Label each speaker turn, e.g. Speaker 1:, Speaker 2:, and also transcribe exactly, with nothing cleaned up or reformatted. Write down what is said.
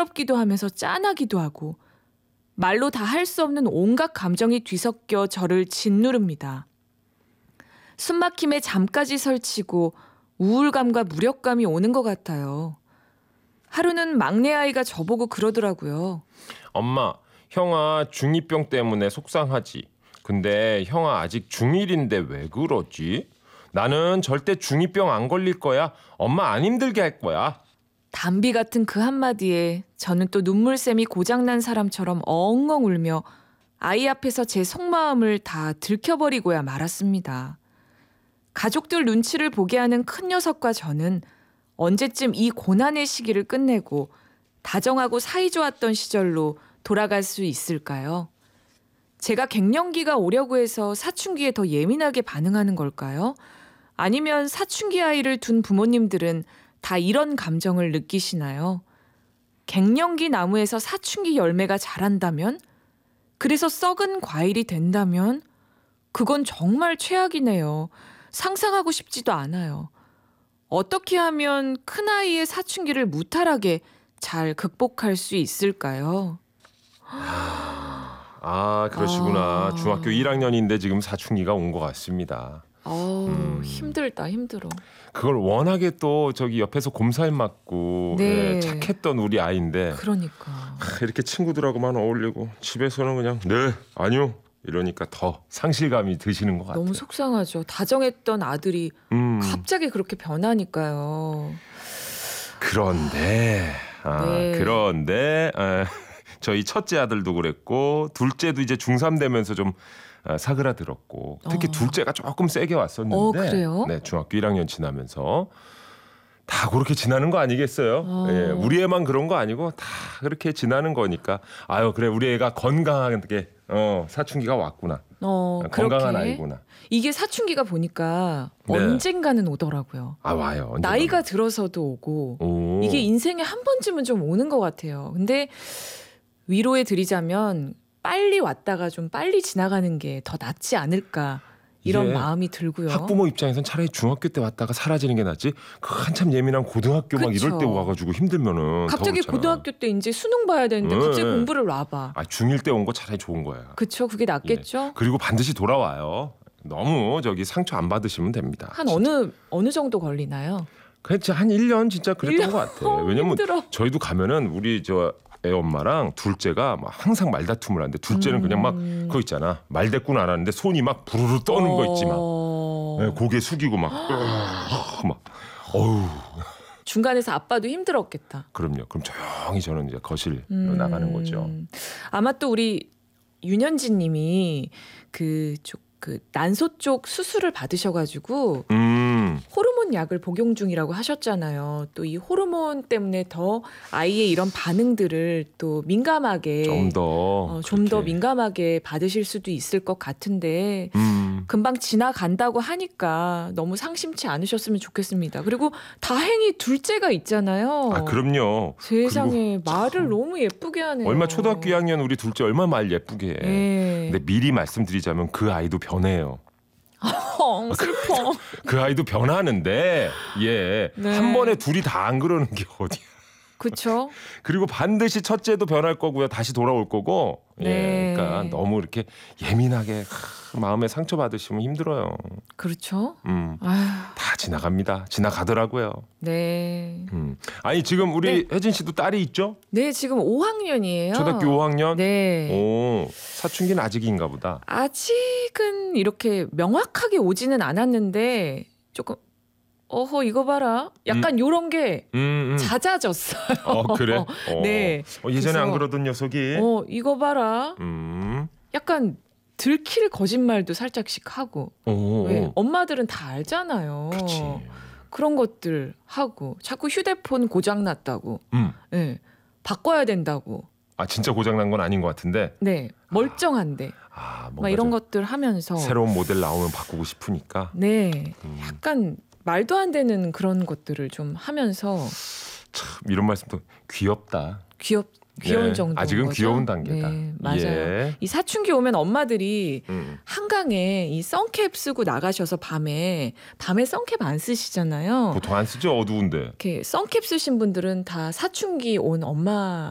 Speaker 1: 부끄럽기도 하면서 짠하기도 하고 말로 다 할 수 없는 온갖 감정이 뒤섞여 저를 짓누릅니다. 숨막힘에 잠까지 설치고 우울감과 무력감이 오는 것 같아요. 하루는 막내 아이가 저보고 그러더라고요.
Speaker 2: 엄마, 형아 중이병 때문에 속상하지. 근데 형아 아직 중일인데 왜 그러지? 나는 절대 중이병 안 걸릴 거야. 엄마 안 힘들게 할 거야.
Speaker 1: 담비 같은 그 한마디에 저는 또 눈물샘이 고장난 사람처럼 엉엉 울며 아이 앞에서 제 속마음을 다 들켜버리고야 말았습니다. 가족들 눈치를 보게 하는 큰 녀석과 저는 언제쯤 이 고난의 시기를 끝내고 다정하고 사이좋았던 시절로 돌아갈 수 있을까요? 제가 갱년기가 오려고 해서 사춘기에 더 예민하게 반응하는 걸까요? 아니면 사춘기 아이를 둔 부모님들은 다 이런 감정을 느끼시나요? 갱년기 나무에서 사춘기 열매가 자란다면? 그래서 썩은 과일이 된다면? 그건 정말 최악이네요. 상상하고 싶지도 않아요. 어떻게 하면 큰아이의 사춘기를 무탈하게 잘 극복할 수 있을까요?
Speaker 2: 아, 그러시구나.
Speaker 1: 아.
Speaker 2: 중학교 일 학년인데 지금 사춘기가 온 것 같습니다.
Speaker 1: 어우,
Speaker 2: 음.
Speaker 1: 힘들다, 힘들어.
Speaker 2: 그걸 워낙에 또 저기 옆에서 곰살 맞고
Speaker 1: 네.
Speaker 2: 예, 착했던 우리 아이인데
Speaker 1: 그러니까.
Speaker 2: 하, 이렇게 친구들하고만 어울리고 집에서는 그냥 네, 아니요. 이러니까 더 상실감이 드시는 것 같아요.
Speaker 1: 너무 속상하죠. 다정했던 아들이
Speaker 2: 음.
Speaker 1: 갑자기 그렇게 변하니까요.
Speaker 2: 그런데 아,
Speaker 1: 네.
Speaker 2: 그런데 아, 저희 첫째 아들도 그랬고 둘째도 이제 중삼 되면서 좀 아, 사그라들었고 특히
Speaker 1: 어.
Speaker 2: 둘째가 조금 세게 왔었는데
Speaker 1: 어, 그래요?
Speaker 2: 네, 중학교 일 학년 지나면서 다 그렇게 지나는 거 아니겠어요?
Speaker 1: 어.
Speaker 2: 예, 우리 애만 그런 거 아니고 다 그렇게 지나는 거니까 아유 그래 우리 애가 건강하게 어, 사춘기가 왔구나.
Speaker 1: 어,
Speaker 2: 건강한
Speaker 1: 그렇게.
Speaker 2: 아이구나.
Speaker 1: 이게 사춘기가 보니까
Speaker 2: 네.
Speaker 1: 언젠가는 오더라고요.
Speaker 2: 아 와요. 언젠가.
Speaker 1: 나이가 들어서도 오고
Speaker 2: 오.
Speaker 1: 이게 인생에 한 번쯤은 좀 오는 것 같아요. 근데 위로해 드리자면 빨리 왔다가 좀 빨리 지나가는 게 더 낫지 않을까 이런
Speaker 2: 이게
Speaker 1: 마음이 들고요.
Speaker 2: 학부모 입장에선 차라리 중학교 때 왔다가 사라지는 게 낫지. 그 한참 예민한 고등학교 막
Speaker 1: 그쵸.
Speaker 2: 이럴 때 와가지고 힘들면은
Speaker 1: 갑자기
Speaker 2: 더 그렇잖아.
Speaker 1: 고등학교 때 이제 수능 봐야 되는데
Speaker 2: 네.
Speaker 1: 갑자기 공부를 놔봐.
Speaker 2: 아 중일 때 온 거 차라리 좋은 거야.
Speaker 1: 그쵸? 그게 낫겠죠?
Speaker 2: 그리고 반드시 돌아와요. 너무 저기 상처 안 받으시면 됩니다.
Speaker 1: 한
Speaker 2: 진짜.
Speaker 1: 어느 어느 정도 걸리나요?
Speaker 2: 그렇지 한 일 년 진짜 그랬던
Speaker 1: 일 년?
Speaker 2: 것 같아.
Speaker 1: 어,
Speaker 2: 왜냐면
Speaker 1: 힘들어.
Speaker 2: 저희도 가면은 우리 저 애 엄마랑 둘째가 막 항상 말다툼을 하는데 둘째는 그냥 막
Speaker 1: 음.
Speaker 2: 그거 있잖아 말대꾸는 안 하는데 손이 막 부르르 떠는 거 있지 막
Speaker 1: 어...
Speaker 2: 네, 고개 숙이고 막 으아, 막 어우
Speaker 1: 중간에서 아빠도 힘들었겠다.
Speaker 2: 그럼요. 그럼 조용히 저는 이제 거실로
Speaker 1: 음.
Speaker 2: 나가는 거죠.
Speaker 1: 아마 또 우리 윤현진 님이 그쪽 그 난소 쪽 수술을 받으셔가지고
Speaker 2: 음,
Speaker 1: 호르몬 약을 복용 중이라고 하셨잖아요. 또 이 호르몬 때문에 더 아이의 이런 반응들을 또 민감하게
Speaker 2: 좀 더
Speaker 1: 어, 좀 더 민감하게 받으실 수도 있을 것 같은데
Speaker 2: 음,
Speaker 1: 금방 지나간다고 하니까 너무 상심치 않으셨으면 좋겠습니다. 그리고 다행히 둘째가 있잖아요.
Speaker 2: 아 그럼요.
Speaker 1: 세상에
Speaker 2: 그리고
Speaker 1: 말을
Speaker 2: 참,
Speaker 1: 너무 예쁘게 하네요.
Speaker 2: 얼마 초등학교 이 학년 우리 둘째 얼마 말 예쁘게 해.
Speaker 1: 네.
Speaker 2: 근데 미리 말씀드리자면 그 아이도 변해요.
Speaker 1: 어, 슬퍼.
Speaker 2: 그 아이도 변하는데 예,
Speaker 1: 네.
Speaker 2: 한 번에 둘이 다 안 그러는 게 어디야.
Speaker 1: 그렇죠.
Speaker 2: 그리고 반드시 첫째도 변할 거고요. 다시 돌아올 거고.
Speaker 1: 네.
Speaker 2: 예, 그러니까 너무 이렇게 예민하게 하, 마음에 상처 받으시면 힘들어요.
Speaker 1: 그렇죠.
Speaker 2: 음,
Speaker 1: 아휴,
Speaker 2: 다 지나갑니다. 지나가더라고요.
Speaker 1: 네.
Speaker 2: 음. 아니 지금 우리 혜진 씨도 딸이 있죠?
Speaker 1: 네, 지금 오 학년이에요.
Speaker 2: 초등학교 오 학년?
Speaker 1: 네.
Speaker 2: 오, 사춘기는 아직인가 보다.
Speaker 1: 아직은 이렇게 명확하게 오지는 않았는데 조금 어허 이거 봐라. 약간 요런 게
Speaker 2: 음, 음.
Speaker 1: 잦아졌어요.
Speaker 2: 어, 그래? 어.
Speaker 1: 네.
Speaker 2: 어, 예전에
Speaker 1: 그래서,
Speaker 2: 안 그러던 녀석이.
Speaker 1: 어, 이거 봐라.
Speaker 2: 음.
Speaker 1: 약간 들킬 거짓말도 살짝씩 하고.
Speaker 2: 오,
Speaker 1: 왜?
Speaker 2: 오.
Speaker 1: 엄마들은 다 알잖아요.
Speaker 2: 그렇지.
Speaker 1: 그런 것들 하고 자꾸 휴대폰 고장 났다고.
Speaker 2: 음.
Speaker 1: 네. 바꿔야 된다고.
Speaker 2: 아 진짜 고장 난 건 아닌 것 같은데.
Speaker 1: 네. 멀쩡한데.
Speaker 2: 아,
Speaker 1: 막
Speaker 2: 뭔가
Speaker 1: 이런
Speaker 2: 좀
Speaker 1: 것들 하면서
Speaker 2: 새로운 모델 나오면 바꾸고 싶으니까.
Speaker 1: 네.
Speaker 2: 음.
Speaker 1: 약간 말도 안 되는 그런 것들을 좀 하면서
Speaker 2: 참 이런 말씀도 귀엽다.
Speaker 1: 귀엽 귀여운
Speaker 2: 네,
Speaker 1: 정도.
Speaker 2: 아직은 귀여운 단계다.
Speaker 1: 네, 맞아요.
Speaker 2: 예.
Speaker 1: 이 사춘기 오면 엄마들이
Speaker 2: 음.
Speaker 1: 한강에 이 선캡 쓰고 나가셔서 밤에 밤에 선캡 안 쓰시잖아요.
Speaker 2: 보통 안 쓰죠 어두운데.
Speaker 1: 이렇게 선캡 쓰신 분들은 다 사춘기 온 엄마